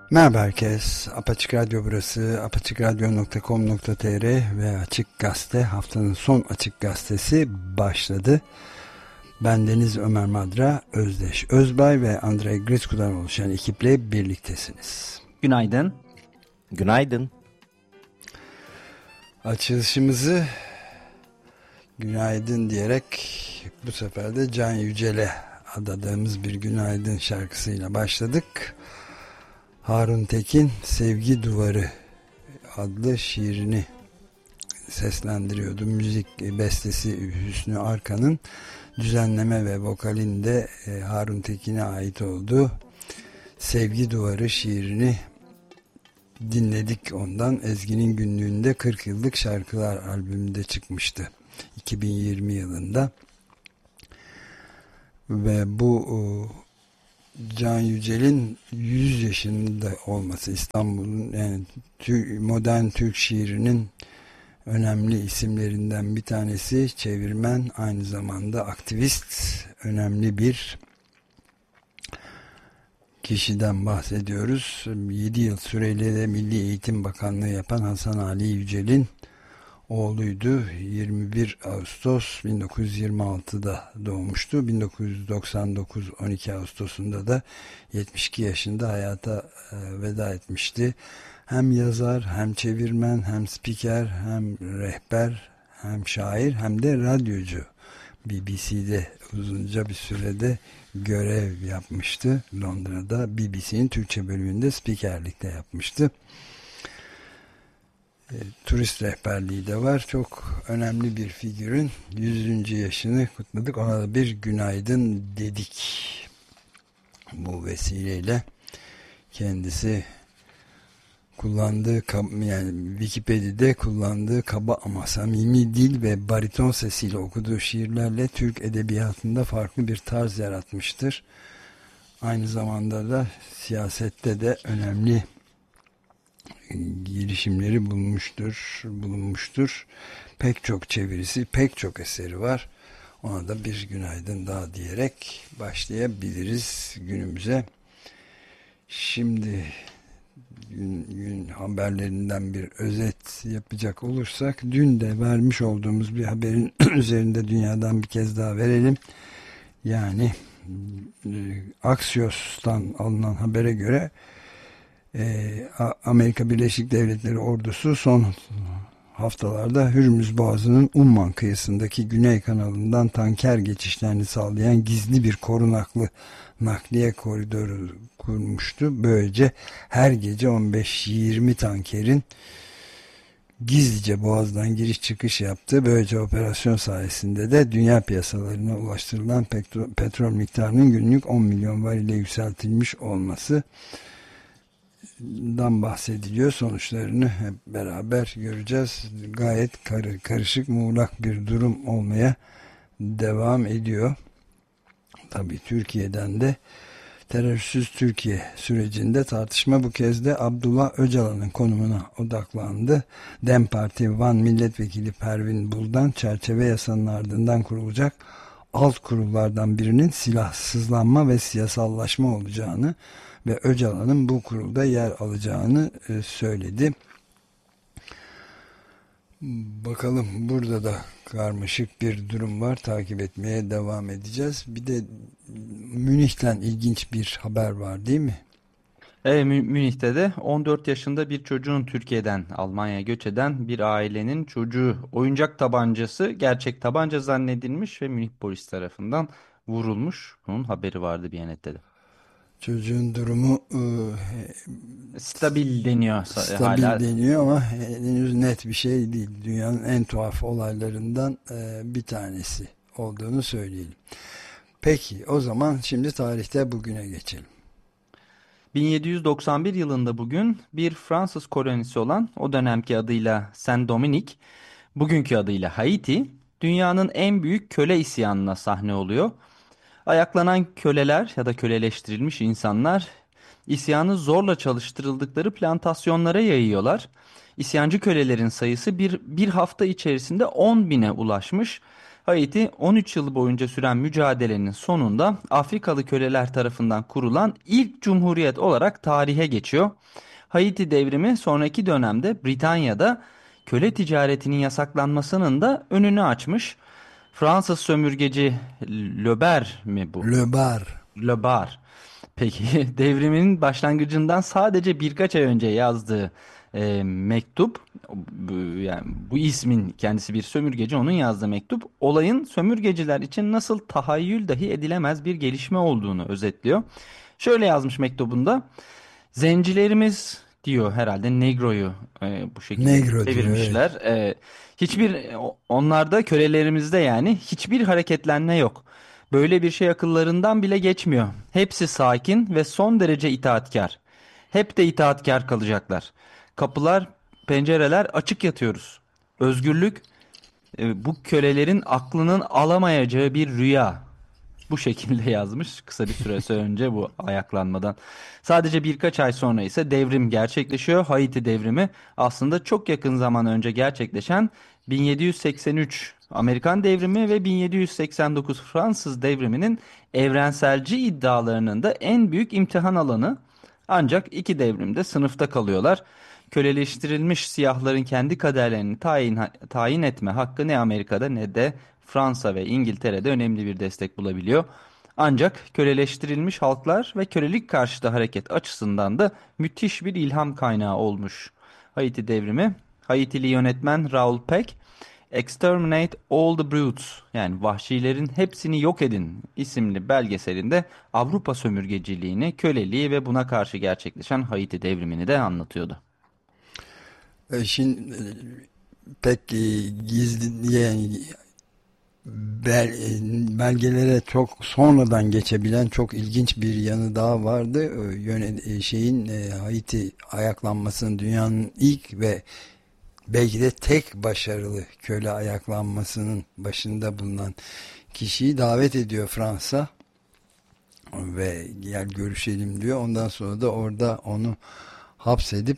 Merhaba herkes. Apaçık Radyo burası. apaçıkradyo.com.tr ve Açık Gazete haftanın son Açık Gazetesi başladı. Bendeniz Ömer Madra, Özdeş Özbay ve Andrei Gritsku'dan oluşan ekiple birliktesiniz. Günaydın. Günaydın. Açılışımızı günaydın diyerek bu sefer de Can Yücel'e adadığımız bir günaydın şarkısıyla başladık. Harun Tekin Sevgi Duvarı adlı şiirini seslendiriyordu. Müzik bestesi Hüsnü Arkan'ın, düzenleme ve vokalinde Harun Tekin'e ait olduğu Sevgi Duvarı şiirini dinledik ondan. Ezgi'nin günlüğünde 40 yıllık şarkılar albümünde çıkmıştı 2020 yılında ve bu Can Yücel'in 100 yaşında olması, İstanbul'un yani modern Türk şiirinin önemli isimlerinden bir tanesi, çevirmen, aynı zamanda aktivist, önemli bir kişiden bahsediyoruz. 7 yıl süreyle de Milli Eğitim Bakanlığı yapan Hasan Ali Yücel'in oğluydu. 21 Ağustos 1926'da doğmuştu. 1999 12 Ağustos'unda da 72 yaşında hayata veda etmişti. Hem yazar, hem çevirmen, hem spiker, hem rehber, hem şair, hem de radyocu. BBC'de uzunca bir sürede görev yapmıştı. Londra'da BBC'nin Türkçe bölümünde spikerlikte yapmıştı. Turist rehberliği de var. Çok önemli bir figürün 100. yaşını kutladık. Ona da bir günaydın dedik. Bu vesileyle kendisi kullandığı, yani Wikipedia'da kullandığı kaba ama samimi dil ve bariton sesiyle okuduğu şiirlerle Türk edebiyatında farklı bir tarz yaratmıştır. Aynı zamanda da siyasette de önemli girişimleri bulunmuştur. Pek çok çevirisi, pek çok eseri var. Ona da bir günaydın daha diyerek başlayabiliriz günümüze. Şimdi gün haberlerinden bir özet yapacak olursak, dün de vermiş olduğumuz bir haberin üzerinde dünyadan bir kez daha verelim. Yani Axios'tan alınan habere göre Amerika Birleşik Devletleri ordusu son haftalarda Hürmüz Boğazı'nın Umman kıyısındaki Güney kanalından tanker geçişlerini sağlayan gizli bir korunaklı nakliye koridoru kurmuştu. Böylece her gece 15-20 tankerin gizlice Boğaz'dan giriş çıkış yaptı. Böylece operasyon sayesinde de dünya piyasalarına ulaştırılan petrol miktarının günlük 10 milyon varile yükseltilmiş olması dan bahsediliyor. Sonuçlarını hep beraber göreceğiz. Gayet karışık, muğlak bir durum olmaya devam ediyor. Tabii Türkiye'den de terörsüz Türkiye sürecinde tartışma bu kez de Abdullah Öcalan'ın konumuna odaklandı. DEM Parti Van Milletvekili Pervin Buldan, çerçeve yasanın ardından kurulacak alt kurullardan birinin silahsızlanma ve siyasallaşma olacağını ve Öcalan'ın bu kurulda yer alacağını söyledi. Bakalım, burada da karmaşık bir durum var. Takip etmeye devam edeceğiz. Bir de Münih'ten ilginç bir haber var, değil mi? Münih'te de 14 yaşında bir çocuğun Türkiye'den Almanya'ya göç eden bir ailenin çocuğu oyuncak tabancası gerçek tabanca zannedilmiş ve Münih polis tarafından vurulmuş. Bunun haberi vardı Biyanet'te de. Çocuğun durumu Stabil deniyor stabil hala. deniyor ama henüz net bir şey değil. Dünyanın en tuhaf olaylarından bir tanesi olduğunu söyleyelim. Peki, o zaman şimdi tarihte bugüne geçelim. 1791 yılında bugün bir Fransız kolonisi olan, o dönemki adıyla Saint-Domingue, bugünkü adıyla Haiti, dünyanın en büyük köle isyanına sahne oluyor. Ayaklanan köleler ya da köleleştirilmiş insanlar isyanı zorla çalıştırıldıkları plantasyonlara yayıyorlar. İsyancı kölelerin sayısı bir hafta içerisinde 10 bine ulaşmış. Haiti 13 yıl boyunca süren mücadelenin sonunda Afrikalı köleler tarafından kurulan ilk cumhuriyet olarak tarihe geçiyor. Haiti devrimi sonraki dönemde Britanya'da köle ticaretinin yasaklanmasının da önünü açmış. Fransız sömürgeci Löber mi bu? Le Bar. Löber. Peki devrimin başlangıcından sadece birkaç ay önce yazdığı mektup, yani bu ismin kendisi bir sömürgeci, onun yazdığı mektup olayın sömürgeciler için nasıl tahayyül dahi edilemez bir gelişme olduğunu özetliyor. Şöyle yazmış mektubunda: zencilerimiz diyor, herhalde Negro'yu bu şekilde Negro diyor, çevirmişler. evet. Onlarda, kölelerimizde yani hiçbir hareketlenme yok. Böyle bir şey akıllarından bile geçmiyor. Hepsi sakin ve son derece itaatkar. Hep de itaatkar kalacaklar. Kapılar, pencereler açık yatıyoruz. Özgürlük bu kölelerin aklının alamayacağı bir rüya. Bu şekilde yazmış kısa bir süre önce bu ayaklanmadan. Sadece birkaç ay sonra ise devrim gerçekleşiyor. Haiti devrimi aslında çok yakın zaman önce gerçekleşen 1783 Amerikan devrimi ve 1789 Fransız devriminin evrenselci iddialarının da en büyük imtihan alanı. Ancak iki devrimde sınıfta kalıyorlar. Köleleştirilmiş siyahların kendi kaderlerini tayin etme hakkı ne Amerika'da ne de Fransa ve İngiltere'de önemli bir destek bulabiliyor. Ancak köleleştirilmiş halklar ve kölelik karşıtı hareket açısından da müthiş bir ilham kaynağı olmuş Haiti devrimi. Haitili yönetmen Raoul Peck, "Exterminate All the Brutes" yani vahşilerin hepsini yok edin isimli belgeselinde Avrupa sömürgeciliğini, köleliği ve buna karşı gerçekleşen Haiti devrimini de anlatıyordu. Şimdi pek gizli, yani belgelere çok sonradan geçebilen çok ilginç bir yanı daha vardı. Haiti ayaklanmasının dünyanın ilk ve belki de tek başarılı köle ayaklanmasının başında bulunan kişiyi davet ediyor Fransa ve gel görüşelim diyor. Ondan sonra da orada onu hapsedip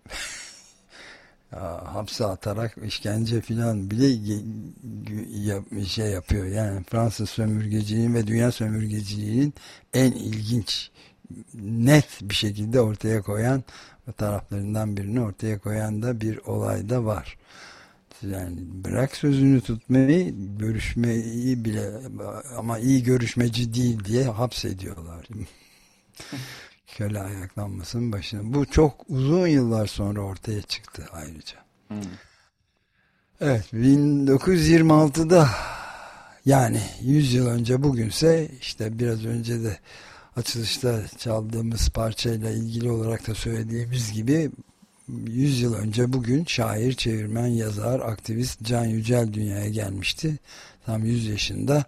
hapse atarak işkence filan bile şey yapıyor. Yani Fransız sömürgeciliğinin ve dünya sömürgeciliğinin en ilginç, net bir şekilde ortaya koyan taraflarından birini ortaya koyan da bir olay da var. Yani bırak sözünü tutmayı, görüşmeyi bile, ama iyi görüşmeci değil diye hapsediyorlar. Köle ayaklanmasının başına. Bu çok uzun yıllar sonra ortaya çıktı ayrıca. Hmm. Evet, 1926'da, yani 100 yıl önce bugünse, işte biraz önce de açılışta çaldığımız parçayla ilgili olarak da söylediğimiz gibi 100 yıl önce bugün şair, çevirmen, yazar, aktivist Can Yücel dünyaya gelmişti. Tam 100 yaşında.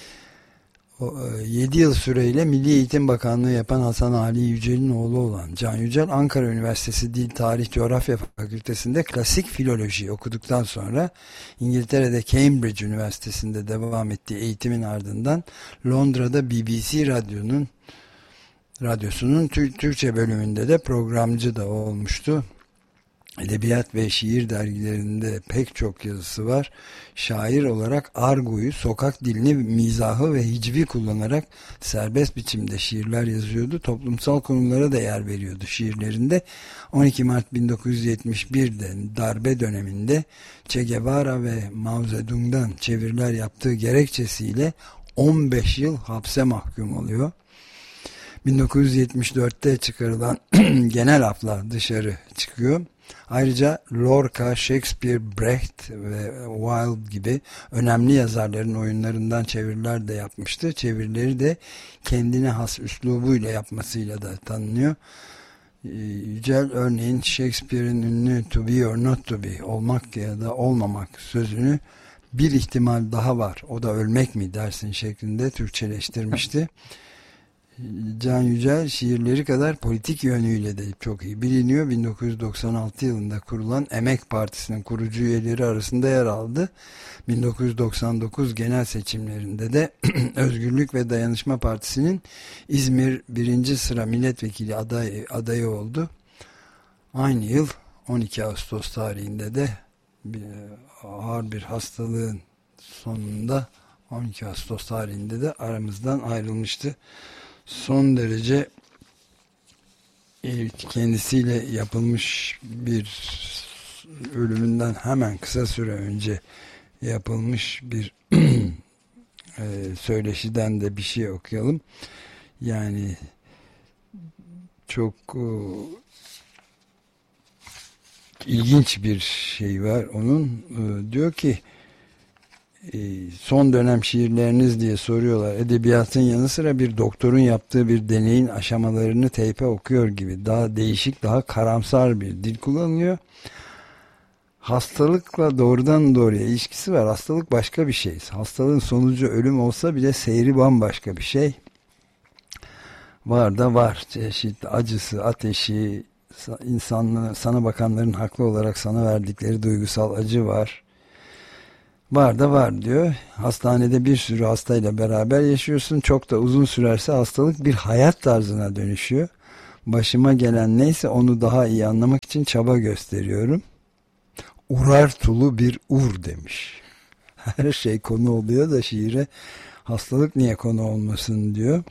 7 yıl süreyle Milli Eğitim Bakanlığı yapan Hasan Ali Yücel'in oğlu olan Can Yücel, Ankara Üniversitesi Dil, Tarih, Coğrafya Fakültesi'nde klasik filoloji okuduktan sonra İngiltere'de Cambridge Üniversitesi'nde devam ettiği eğitimin ardından Londra'da BBC radyosunun Türkçe bölümünde de programcı da olmuştu. Edebiyat ve şiir dergilerinde pek çok yazısı var. Şair olarak argoyu, sokak dilini, mizahı ve hicvi kullanarak serbest biçimde şiirler yazıyordu. Toplumsal konulara da yer veriyordu şiirlerinde. 12 Mart 1971'de darbe döneminde Che Guevara ve Mao Zedong'dan çeviriler yaptığı gerekçesiyle 15 yıl hapse mahkum oluyor. 1974'te çıkarılan genel afla dışarı çıkıyor. Ayrıca Lorca, Shakespeare, Brecht ve Wilde gibi önemli yazarların oyunlarından çeviriler de yapmıştı. Çevirileri de kendine has üslubuyla yapmasıyla da tanınıyor. Yücel örneğin Shakespeare'in ünlü "to be or not to be", olmak ya da olmamak sözünü "bir ihtimal daha var, o da ölmek mi dersin" şeklinde Türkçeleştirmişti. Can Yücel şiirleri kadar politik yönüyle de çok iyi biliniyor. 1996 yılında kurulan Emek Partisi'nin kurucu üyeleri arasında yer aldı. 1999 genel seçimlerinde de Özgürlük ve Dayanışma Partisi'nin İzmir 1. sıra milletvekili adayı oldu. Aynı yıl 12 Ağustos tarihinde de ağır bir hastalığın sonunda 12 Ağustos tarihinde de aramızdan ayrılmıştı. Son derece kendisiyle yapılmış bir ölümünden hemen kısa süre önce yapılmış bir söyleşiden de bir şey okuyalım. Yani çok ilginç bir şey var onun. Diyor ki son dönem şiirleriniz diye soruyorlar. Edebiyatın yanı sıra bir doktorun yaptığı bir deneyin aşamalarını teype okuyor gibi. Daha değişik, daha karamsar bir dil kullanılıyor. Hastalıkla doğrudan doğruya ilişkisi var. Hastalık başka bir şey. Hastalığın sonucu ölüm olsa bile seyri bambaşka bir şey. Var da var. Çeşitli acısı, ateşi, insanların, sana bakanların haklı olarak sana verdikleri duygusal acı var. Var da var diyor. Hastanede bir sürü hastayla beraber yaşıyorsun. Çok da uzun sürerse hastalık bir hayat tarzına dönüşüyor. Başıma gelen neyse onu daha iyi anlamak için çaba gösteriyorum. Urartulu bir ur demiş. Her şey konu oluyor da şiire hastalık niye konu olmasın diyor.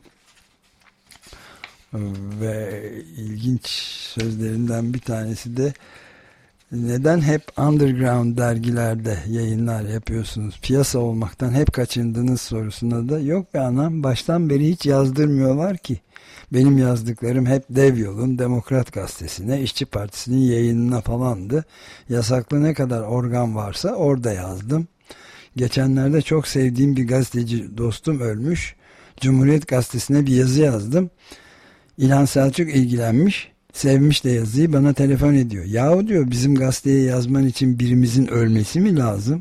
Ve ilginç sözlerinden bir tanesi de neden hep underground dergilerde yayınlar yapıyorsunuz? Piyasa olmaktan hep kaçındınız sorusuna da yok be anam baştan beri hiç yazdırmıyorlar ki. Benim yazdıklarım hep Dev Yol'un, Demokrat Gazetesi'ne, İşçi Partisi'nin yayınına falandı. Yasaklı ne kadar organ varsa orada yazdım. Geçenlerde çok sevdiğim bir gazeteci dostum ölmüş. Cumhuriyet Gazetesi'ne bir yazı yazdım. İlhan Selçuk ilgilenmiş. Sevmiş de yazıyı bana telefon ediyor. Yahu diyor bizim gazeteye yazman için birimizin ölmesi mi lazım?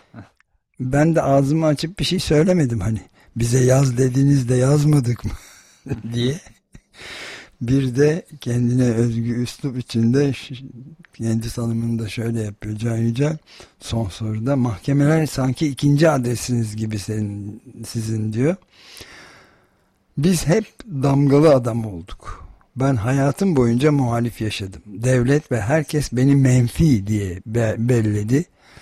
Ben de ağzımı açıp bir şey söylemedim hani. Bize yaz dediniz de yazmadık mı diye. Bir de kendine özgü üslup içinde kendi tanımını da şöyle yapıyor Can Yücel. Son soruda mahkemeler sanki ikinci adresiniz gibi sizin diyor. Biz hep damgalı adam olduk. Ben hayatım boyunca muhalif yaşadım. Devlet ve herkes beni menfi diye belledi.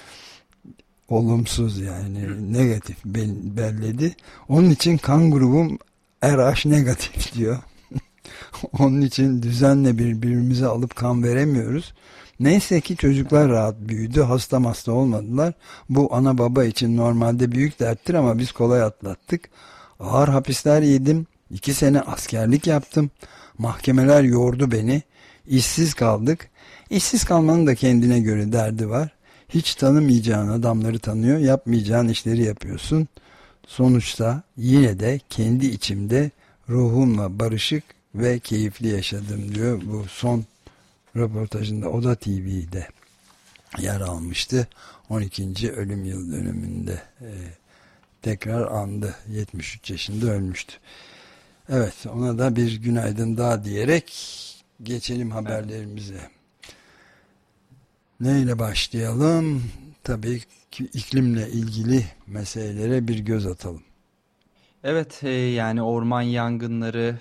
Olumsuz yani negatif belledi. Onun için kan grubum RH negatif diyor. Onun için düzenle birbirimize alıp kan veremiyoruz. Neyse ki çocuklar rahat büyüdü. Hasta olmadılar. Bu ana baba için normalde büyük derttir ama biz kolay atlattık. Ağır hapisler yedim. 2 sene askerlik yaptım. Mahkemeler yordu beni. İşsiz kaldık. İşsiz kalmanın da kendine göre derdi var. Hiç tanımayacağın adamları tanıyor. Yapmayacağın işleri yapıyorsun. Sonuçta yine de kendi içimde ruhumla barışık ve keyifli yaşadım diyor. Bu son röportajında Oda TV'de yer almıştı. 12. ölüm yıl dönümünde tekrar andı. 73 yaşında ölmüştü. Evet, ona da bir günaydın daha diyerek geçelim haberlerimize. Neyle başlayalım? Tabii ki iklimle ilgili meselelere bir göz atalım. Evet, yani orman yangınları,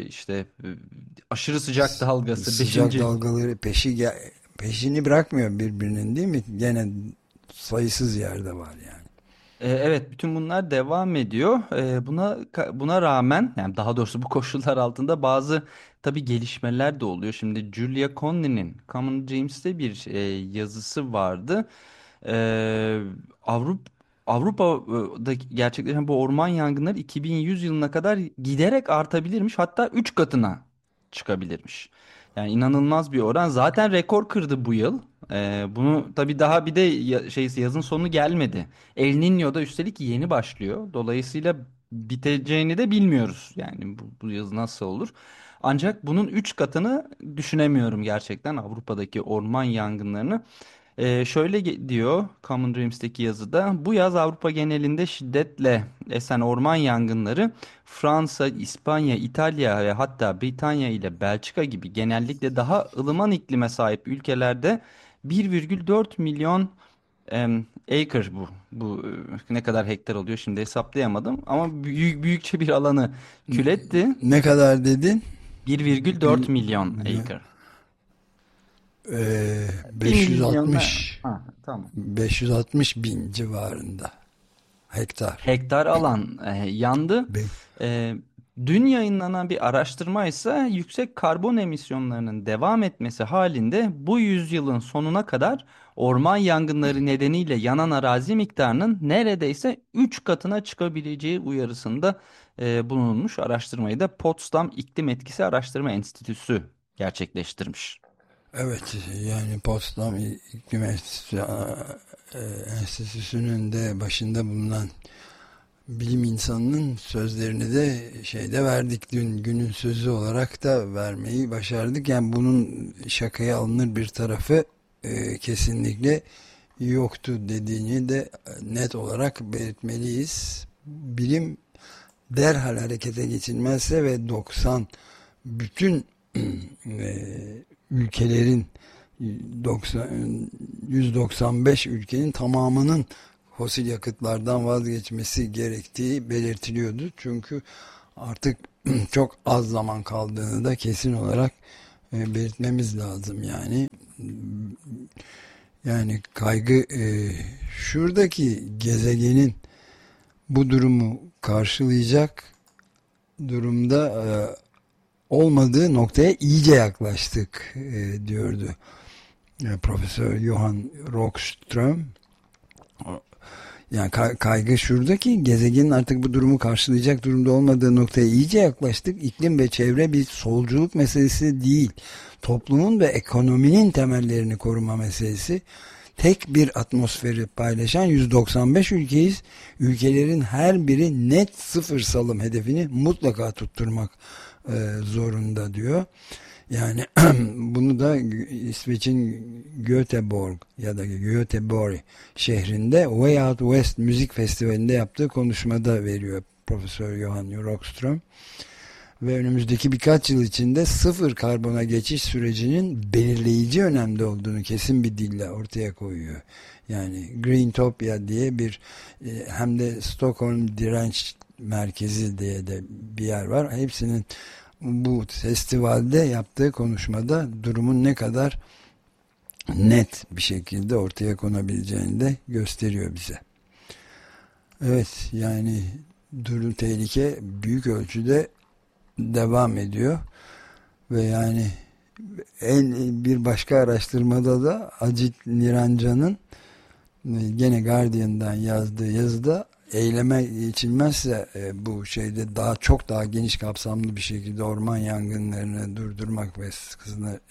aşırı sıcak dalgası, Sıcak beşinci. dalgaları peşini bırakmıyor birbirinin değil mi? Gene sayısız yerde var yani. Evet, bütün bunlar devam ediyor. Buna rağmen, yani daha doğrusu bu koşullar altında bazı tabii gelişmeler de oluyor. Şimdi Julia Conley'nin Common Dreams'te bir yazısı vardı. Ee, Avrupa Avrupa'da gerçekleşen bu orman yangınları 2100 yılına kadar giderek artabilirmiş. Hatta 3 katına çıkabilirmiş. Yani inanılmaz bir oran. Zaten rekor kırdı bu yıl. Bunu tabii daha bir de yazın sonu gelmedi. El Niño'da üstelik yeni başlıyor. Dolayısıyla biteceğini de bilmiyoruz. Yani bu yaz nasıl olur? Ancak bunun 3 katını düşünemiyorum gerçekten Avrupa'daki orman yangınlarını. Şöyle diyor Common Dreams'teki yazıda. Bu yaz Avrupa genelinde şiddetle esen orman yangınları Fransa, İspanya, İtalya ve hatta Britanya ile Belçika gibi genellikle daha ılıman iklime sahip ülkelerde 1,4 milyon acre bu. Ne kadar hektar oluyor şimdi hesaplayamadım ama büyükçe bir alanı kül etti. Ne kadar dedin? 1,4 milyon acre. 1 milyonda. 560 Ha, tamam. 560 bin civarında. hektar. hektar alan yandı. Be- E, Dün yayınlanan bir araştırma ise yüksek karbon emisyonlarının devam etmesi halinde bu yüzyılın sonuna kadar orman yangınları nedeniyle yanan arazi miktarının neredeyse 3 katına çıkabileceği uyarısında bulunmuş. Araştırmayı da Potsdam İklim Etkisi Araştırma Enstitüsü gerçekleştirmiş. Evet, yani Potsdam İklim Enstitüsü'nün de başında bulunan bilim insanının sözlerini de şeyde verdik, dün günün sözü olarak da vermeyi başardık. Yani bunun şakaya alınır bir tarafı kesinlikle yoktu dediğini de net olarak belirtmeliyiz. Bilim derhal harekete geçilmezse ve 90 bütün ülkelerin 90 195 ülkenin tamamının fosil yakıtlardan vazgeçmesi gerektiği belirtiliyordu. Çünkü artık çok az zaman kaldığını da kesin olarak belirtmemiz lazım yani. Yani kaygı şuradaki gezegenin bu durumu karşılayacak durumda olmadığı noktaya iyice yaklaştık diyordu Profesör Johan Rockström. Yani kaygı şuradaki gezegenin artık bu durumu karşılayacak durumda olmadığı noktaya iyice yaklaştık. İklim ve çevre bir solculuk meselesi değil. Toplumun ve ekonominin temellerini koruma meselesi. Tek bir atmosferi paylaşan 195 ülkeyiz. Ülkelerin her biri net sıfır salım hedefini mutlaka tutturmak zorunda diyor. Yani bunu da İsveç'in Göteborg ya da Göteborg şehrinde Way Out West Müzik Festivali'nde yaptığı konuşmada veriyor Profesör Johan Rockström. Ve önümüzdeki birkaç yıl içinde sıfır karbona geçiş sürecinin belirleyici önemde olduğunu kesin bir dille ortaya koyuyor. Yani Greentopia diye bir hem de Stockholm Direnç Merkezi diye de bir yer var. Hepsinin bu festivalde yaptığı konuşmada durumun ne kadar net bir şekilde ortaya konabileceğini de gösteriyor bize. Evet, yani durum, tehlike büyük ölçüde devam ediyor ve yani bir başka araştırmada da Ajit Niranjan'ın gene Guardian'dan yazdığı yazıda eyleme geçilmezse bu şeyde daha çok daha geniş kapsamlı bir şekilde orman yangınlarını durdurmak ve hızını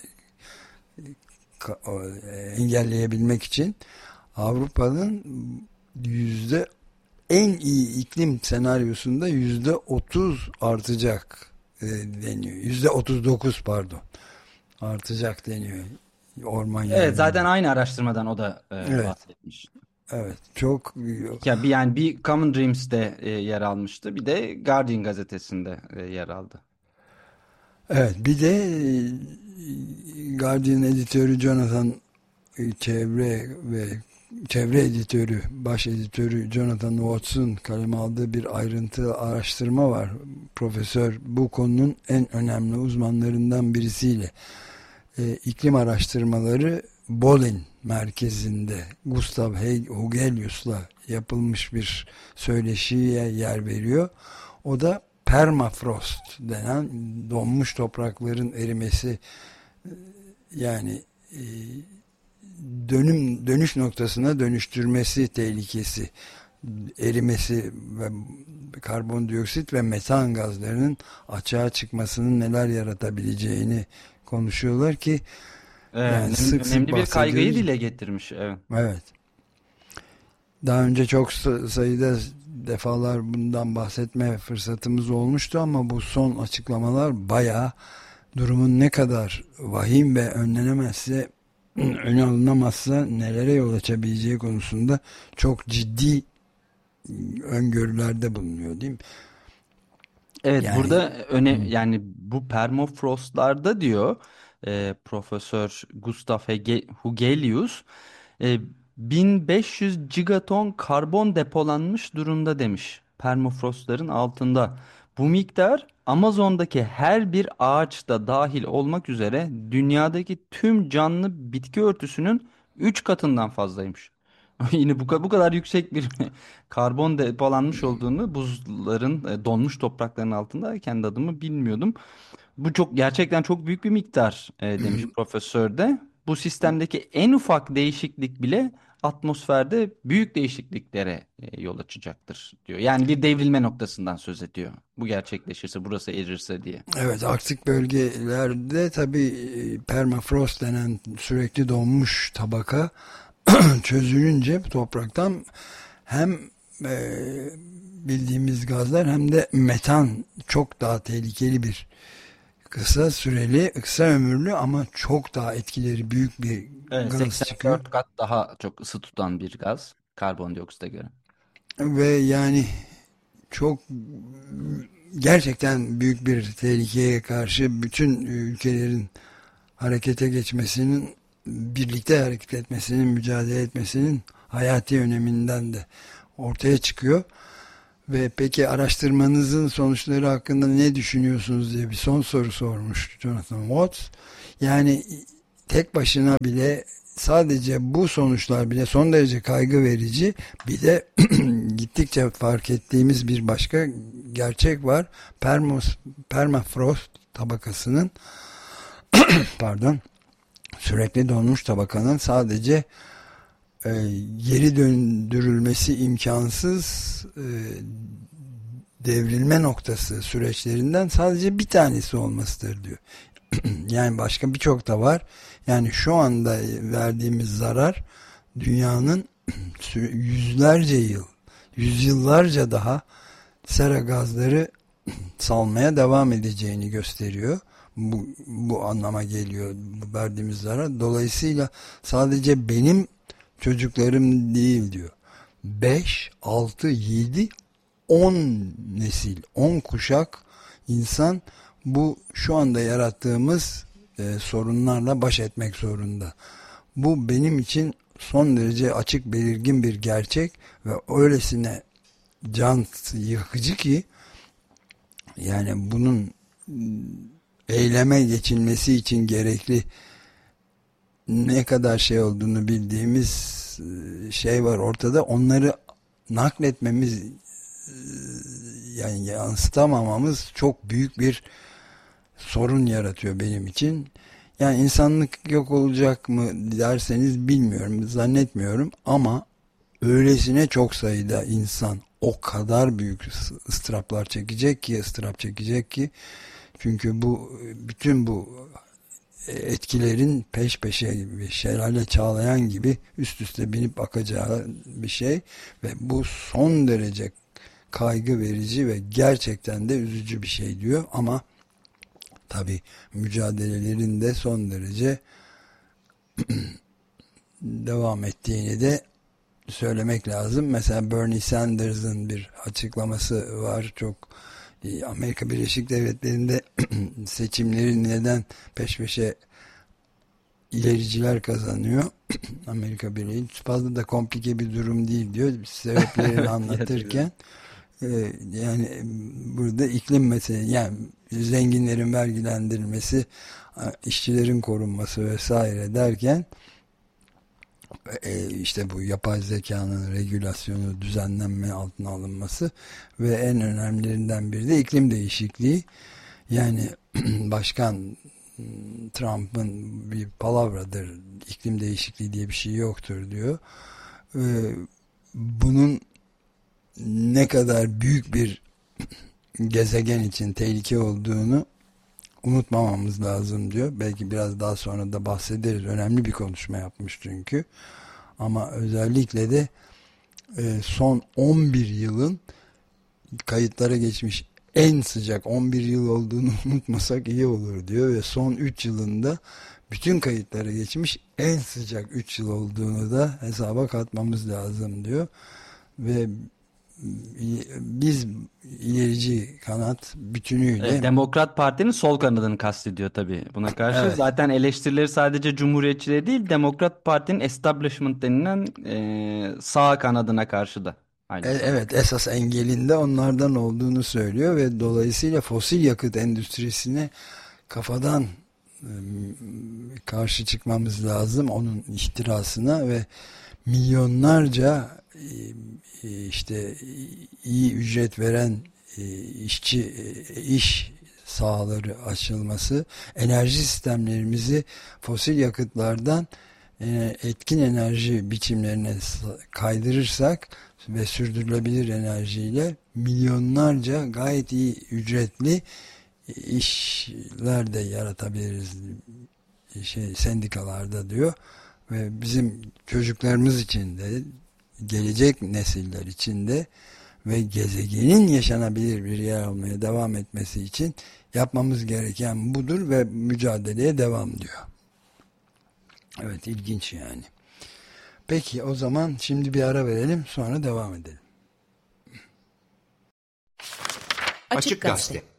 engelleyebilmek için Avrupa'nın yüzde en iyi iklim senaryosunda %30 artacak deniyor. %39 pardon artacak deniyor orman Evet, yangını. zaten aynı araştırmadan o da Evet, bahsetmiş. evet çok Ya yani bir Common Dreams'te yer almıştı. Bir de Guardian gazetesinde yer aldı. evet, bir de Guardian editörü Jonathan çevre editörü, baş editörü Jonathan Watts'un kaleme aldığı bir ayrıntılı araştırma var. Profesör bu konunun en önemli uzmanlarından birisiyle iklim araştırmaları Bolin merkezinde Gustav Hugelius'la yapılmış bir söyleşiye yer veriyor. O da permafrost denen donmuş toprakların erimesi, yani e, dönüş noktasına dönüştürmesi tehlikesi, erimesi ve karbondioksit ve metan gazlarının açığa çıkmasının neler yaratabileceğini konuşuyorlar ki yani sık sık Önemli bir kaygıyı bahsediyoruz. dile getirmiş. Evet. Evet. Daha önce çok sayıda defalar bundan bahsetme fırsatımız olmuştu ama bu son açıklamalar bayağı durumun ne kadar vahim ve önlenemezse öne alınamazsa nelere yol açabileceği konusunda çok ciddi öngörülerde bulunuyor değil mi? Evet, Yani burada yani bu permafrostlarda diyor Profesör Gustav Hugelius, e, 1500 gigaton karbon depolanmış durumda demiş permafrostların altında. Bu miktar Amazon'daki her bir ağaçta dahil olmak üzere dünyadaki tüm canlı bitki örtüsünün 3 katından fazlaymış. Yine bu kadar yüksek bir karbon depolanmış olduğunu, buzların donmuş toprakların altında, kendi adımı bilmiyordum. Bu gerçekten çok büyük bir miktar demiş profesör de. Bu sistemdeki en ufak değişiklik bile atmosferde büyük değişikliklere yol açacaktır diyor. Yani bir devrilme noktasından söz ediyor. Bu gerçekleşirse, burası erirse diye. Evet, Arktik bölgelerde tabii permafrost denen sürekli donmuş tabaka çözülünce topraktan hem e, bildiğimiz gazlar hem de metan, çok daha tehlikeli bir, kısa süreli, kısa ömürlü ama çok daha etkileri büyük bir Evet, gaz çıkıyor. 84 kat daha çok ısı tutan bir gaz karbondioksite göre. Ve yani çok, gerçekten büyük bir tehlikeye karşı bütün ülkelerin harekete geçmesinin, birlikte hareket etmesinin, mücadele etmesinin hayati öneminden de ortaya çıkıyor. Ve peki araştırmanızın sonuçları hakkında ne düşünüyorsunuz diye bir son soru sormuş Jonathan Watts. Yani tek başına bile, sadece bu sonuçlar bile son derece kaygı verici. Bir de gittikçe fark ettiğimiz bir başka gerçek var. Permafrost tabakasının pardon, sürekli donmuş tabakanın sadece geri döndürülmesi imkansız devrilme noktası süreçlerinden sadece bir tanesi olmasıdır diyor. Yani başka birçok da var. Yani şu anda verdiğimiz zarar dünyanın yüzlerce yıl, yüzyıllarca daha sera gazları salmaya devam edeceğini gösteriyor. Bu anlama geliyor bu verdiğimiz zarar. Dolayısıyla sadece benim çocuklarım değil diyor. 5, 6, 7, 10 nesil, 10 kuşak insan bu şu anda yarattığımız sorunlarla baş etmek zorunda. Bu benim için son derece açık, belirgin bir gerçek ve öylesine can yakıcı ki, yani bunun eyleme geçilmesi için gerekli ne kadar şey olduğunu bildiğimiz şey var ortada. Onları nakletmemiz, yani yansıtamamamız çok büyük bir sorun yaratıyor benim için. Yani insanlık yok olacak mı derseniz bilmiyorum, zannetmiyorum ama öylesine çok sayıda insan o kadar büyük ıstırap çekecek ki, çünkü bu bütün bu etkilerin peş peşe gibi, şelale çağlayan gibi üst üste binip akacağı bir şey ve bu son derece kaygı verici ve gerçekten de üzücü bir şey diyor. Ama tabi mücadelelerin de son derece devam ettiğini de söylemek lazım. Mesela Bernie Sanders'ın bir açıklaması var. Çok Amerika Birleşik Devletleri'nde seçimleri neden peş peşe ilericiler kazanıyor? Amerika Birliği fazla da komplike bir durum değil diyor. Sebeplerini anlatırken yani burada iklim meselesi, yani zenginlerin vergilendirilmesi, işçilerin korunması vesaire derken işte bu yapay zekanın regülasyonu, düzenlenme altına alınması ve en önemlilerinden biri de iklim değişikliği. Yani Başkan Trump'ın bir palavradır, iklim değişikliği diye bir şey yoktur diyor. Bunun ne kadar büyük bir gezegen için tehlike olduğunu unutmamamız lazım diyor. Belki biraz daha sonra da bahsederiz. Önemli bir konuşma yapmış çünkü. Ama özellikle de son 11 yılın kayıtlara geçmiş en sıcak 11 yıl olduğunu unutmasak iyi olur diyor ve son 3 yılında bütün kayıtlara geçmiş en sıcak 3 yıl olduğunu da hesaba katmamız lazım diyor. Ve biz ilerici kanat bütünüyle, Demokrat Parti'nin sol kanadını kastediyor tabii. Buna karşı evet, zaten eleştirileri sadece Cumhuriyetçilere değil, Demokrat Parti'nin establishment denilen sağ kanadına karşı da aynı zamanda. evet, esas engelinde onlardan olduğunu söylüyor ve dolayısıyla fosil yakıt endüstrisine kafadan karşı çıkmamız lazım, onun ihtirasına ve milyonlarca işte iyi ücret veren iş sahaları açılması, enerji sistemlerimizi fosil yakıtlardan etkin enerji biçimlerine kaydırırsak ve sürdürülebilir enerjiyle milyonlarca gayet iyi ücretli işler de yaratabiliriz, sendikalarda diyor. Ve bizim çocuklarımız için de, gelecek nesiller için de ve gezegenin yaşanabilir bir yer olmaya devam etmesi için yapmamız gereken budur ve mücadeleye devam diyor. Evet, ilginç yani. Peki o zaman şimdi bir ara verelim, sonra devam edelim. Açık Gazete.